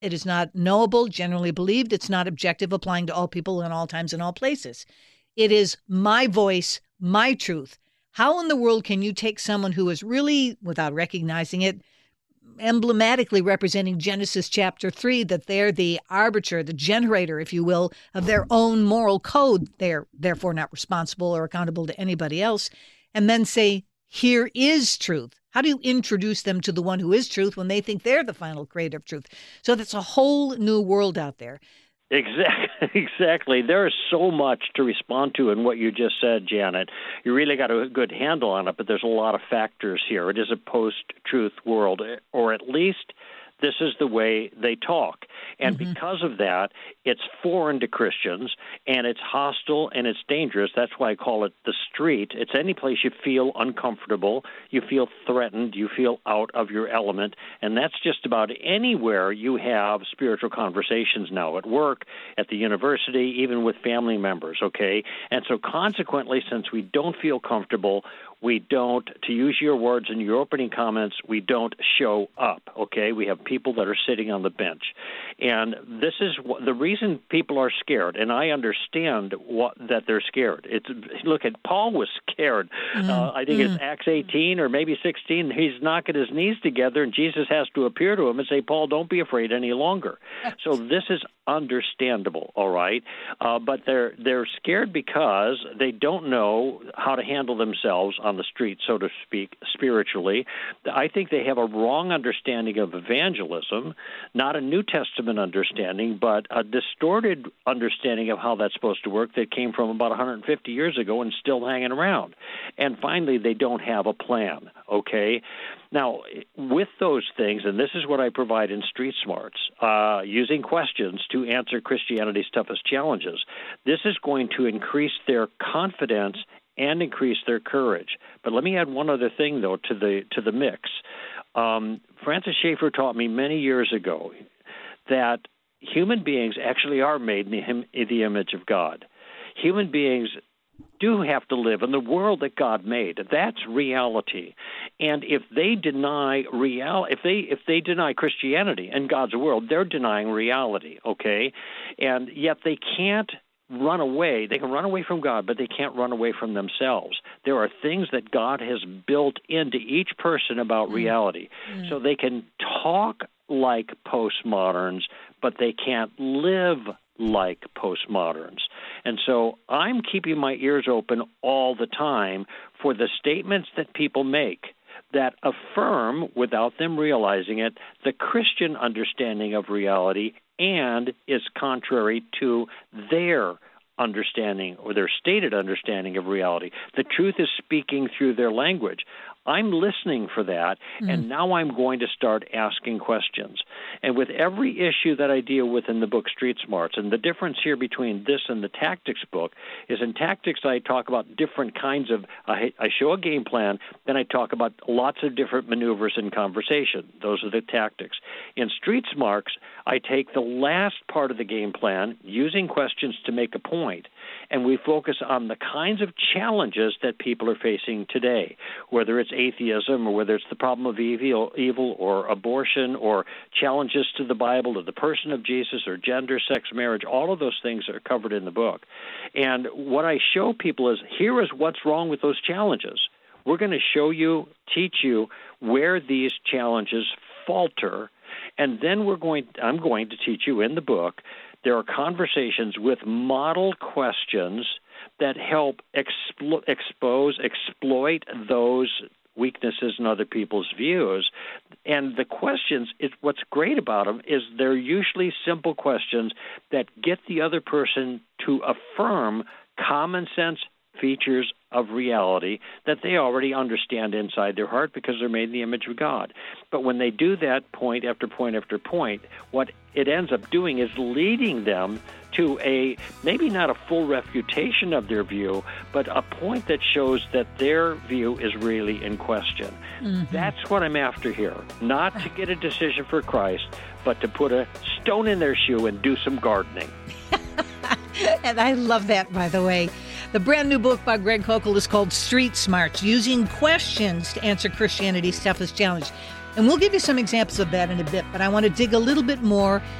It is not knowable, generally believed. It's not objective, applying to all people in all times and all places. It is my voice, my truth. How in the world can you take someone who is really, without recognizing it, emblematically representing Genesis chapter 3, that they're the arbiter, the generator, if you will, of their own moral code. They're therefore not responsible or accountable to anybody else. And then say, here is truth. How do you introduce them to the one who is truth when they think they're the final creator of truth? So that's a whole new world out there. Exactly. There is so much to respond to in what you just said, Janet. You really got a good handle on it, but there's a lot of factors here. It is a post-truth world, or at least this is the way they talk. And because of that, it's foreign to Christians, and it's hostile, and it's dangerous. That's why I call it the street. It's any place you feel uncomfortable, you feel threatened, you feel out of your element, and that's just about anywhere you have spiritual conversations now, at work, at the university, even with family members, okay? And so consequently, since we don't feel comfortable, we don't, to use your words in your opening comments, we don't show up, okay? We have people that are sitting on the bench. And this is the reason people are scared, and I understand that they're scared. Look, Paul was scared. I think it's Acts 18 or maybe 16. He's knocking his knees together, and Jesus has to appear to him and say, Paul, don't be afraid any longer. So this is understandable, all right? But they're scared because they don't know how to handle themselves on the street, so to speak, spiritually. I think they have a wrong understanding of evangelism, not a New Testament understanding, but a distorted understanding of how that's supposed to work that came from about 150 years ago and still hanging around. And finally, they don't have a plan, okay? Now, with those things, and this is what I provide in Street Smarts, using questions to answer Christianity's toughest challenges, this is going to increase their confidence and increase their courage. But let me add one other thing, though, to the mix. Francis Schaeffer taught me many years ago that human beings actually are made in the image of God. Human beings do have to live in the world that God made. That's reality. And if they deny if they deny Christianity and God's world, they're denying reality, okay? And yet they can't run away. They can run away from God, but they can't run away from themselves. There are things that God has built into each person about reality. So they can talk like postmoderns, but they can't live like postmoderns. And so I'm keeping my ears open all the time for the statements that people make that affirm, without them realizing it, the Christian understanding of reality and is contrary to their understanding or their stated understanding of reality. The truth is speaking through their language. I'm listening for that, and now I'm going to start asking questions. And with every issue that I deal with in the book Street Smarts, and the difference here between this and the Tactics book is in Tactics I talk about different kinds of, I show a game plan, then I talk about lots of different maneuvers in conversation. Those are the tactics. In Street Smarts, I take the last part of the game plan, using questions to make a point, and we focus on the kinds of challenges that people are facing today, whether it's atheism or whether it's the problem of evil or abortion or challenges to the Bible or the person of Jesus or gender, sex, marriage. All of those things are covered in the book. And what I show people is, here is what's wrong with those challenges. We're going to show you, teach you where these challenges falter, and then I'm going to teach you in the book. There are conversations with model questions that help exploit those weaknesses in other people's views. And the questions, what's great about them is they're usually simple questions that get the other person to affirm common sense features of reality that they already understand inside their heart because they're made in the image of God. But when they do that point after point after point, what it ends up doing is leading them to maybe not a full refutation of their view, but a point that shows that their view is really in question. That's what I'm after here, not to get a decision for Christ, but to put a stone in their shoe and do some gardening. And I love that, by the way. The brand new book by Greg Koukl is called Street Smarts, Using Questions to Answer Christianity's Toughest Challenge. And we'll give you some examples of that in a bit, but I want to dig a little bit more